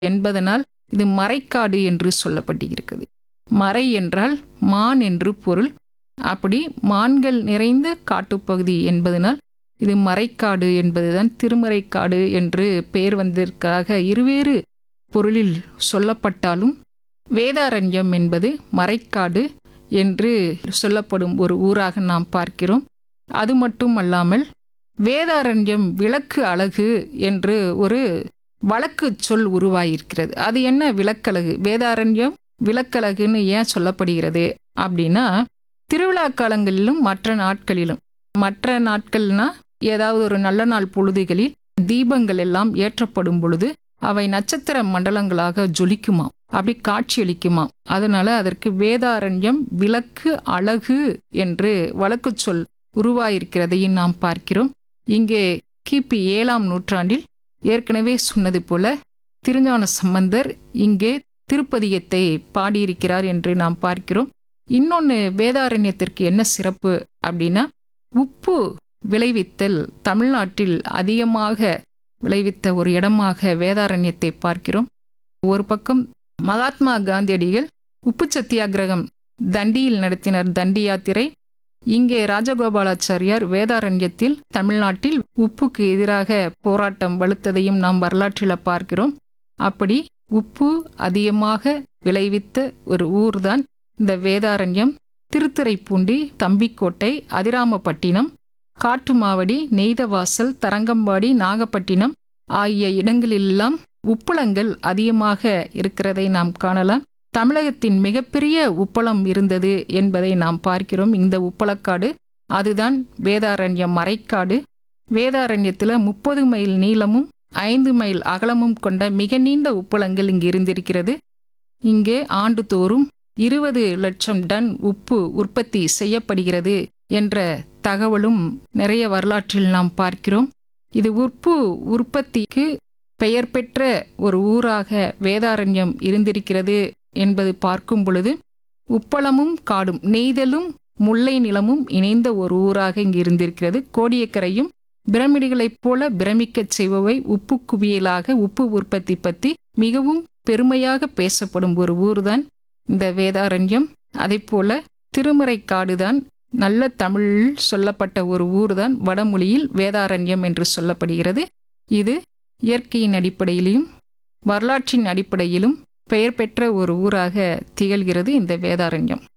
என்பதனால் இது மறைக்காடு என்று சொல்லப்பட்டிருக்கிறது. மறை என்றால் மான் என்று பொருள். அப்படி மான்கள் நிறைந்த காட்டுப்பகுதி என்பதனால் இது மறைக்காடு என்பதுதான் திருமறைக்காடு என்று பெயர் வந்ததற்காக இருவேறு பொருளில் சொல்லப்பட்டாலும் வேதாரண்யம் என்பது மறைக்காடு என்று சொல்லப்படும் ஒரு ஊராக நாம் பார்க்கிறோம். அது மட்டும் அல்லாமல் வேதாரண்யம் விளக்கு அழகு என்று ஒரு வழக்கு சொல் உருவாயிருக்கிறது. அது என்ன விளக்கழகு? வேதாரண்யம் விளக்கழகுன்னு ஏன் சொல்லப்படுகிறது அப்படின்னா, திருவிழா காலங்களிலும் மற்ற நாட்கள்னா ஏதாவது ஒரு நல்ல நாள் பொழுதுகளில் தீபங்கள் எல்லாம் ஏற்றப்படும் பொழுது அவை நட்சத்திர மண்டலங்களாக ஜொலிக்குமாம், அப்படி காட்சியளிக்குமாம். அதனால அதற்கு வேதாரண்யம் விளக்கு அழகு என்று வழக்கு சொல் உருவாயிருக்கிறதையும் நாம் பார்க்கிறோம். இங்கே கிபி 7ஆம் நூற்றாண்டில் ஏற்கனவே சொன்னது போல திருஞான சம்பந்தர் இங்கே திருப்பதிகத்தை பாடியிருக்கிறார் என்று நாம் பார்க்கிறோம். இன்னொன்று, வேதாரண்யத்திற்கு என்ன சிறப்பு அப்படின்னா, உப்பு விளைவித்தல் தமிழ்நாட்டில் அதிகமாக விளைவித்த ஒரு இடமாக வேதாரண்யத்தை பார்க்கிறோம். ஒரு பக்கம் மகாத்மா காந்தியடிகள் உப்பு சத்தியாகிரகம் தண்டியில் நடத்தினர், தண்டி யாத்திரை. இங்கே ராஜகோபாலாச்சாரியார் வேதாரண்யத்தில் தமிழ்நாட்டில் உப்புக்கு எதிராக போராட்டம் வலுத்ததையும் நாம் வரலாற்றில் பார்க்கிறோம். அப்படி உப்பு அதிகமாக விளைவித்த ஒரு ஊர்தான் இந்த வேதாரண்யம். திருத்துறைப்பூண்டி, தம்பிக்கோட்டை, அதிராமப்பட்டினம், காட்டுமாவடி, நெய்தவாசல், தரங்கம்பாடி, நாகப்பட்டினம் ஆகிய இடங்களெல்லாம் உப்பளங்கள் அதிகமாக இருக்கிறதை நாம் காணலாம். தமிழகத்தின் மிகப்பெரிய உப்பளம் இருந்தது என்பதை நாம் பார்க்கிறோம். இந்த உப்பளக்காடு அதுதான் வேதாரண்யம் மறைக்காடு. வேதாரண்யத்தில் 30 மைல் நீளமும் 5 மைல் அகலமும் கொண்ட மிக நீண்ட உப்பளங்கள் இங்கு இருந்திருக்கிறது. இங்கே ஆண்டுதோறும் 20 லட்சம் டன் உப்பு உற்பத்தி செய்யப்படுகிறது என்ற தகவலும் நிறைய வரலாற்றில் நாம் பார்க்கிறோம். இது உப்பு உற்பத்திக்கு பெயர் பெற்ற ஒரு ஊராக வேதாரண்யம் இருந்திருக்கிறது என்பது பார்க்கும் பொழுது, உப்பளமும் காடும் நெய்தலும் முல்லை நிலமும் இணைந்த ஒரு ஊராக இங்கு இருந்திருக்கிறது. கோடியக்கரையும் பிரமிடுகளைப் போல பிரமிக்கச் செய்பவை உப்பு குவியலாக உப்பு உற்பத்தி பற்றி மிகவும் பெருமையாக பேசப்படும் ஒரு ஊர்தான் இந்த வேதாரண்யம். அதே போல திருமறைக்காடுதான் நல்ல தமிழில் சொல்லப்பட்ட ஒரு ஊர்தான் வடமொழியில் வேதாரண்யம் என்று சொல்லப்படுகிறது. இது இயற்கையின் அடிப்படையிலும் வரலாற்றின் அடிப்படையிலும் பெயர் பெற்ற ஒரு ஊராக திகழ்கிறது இந்த வேதாரண்யம்.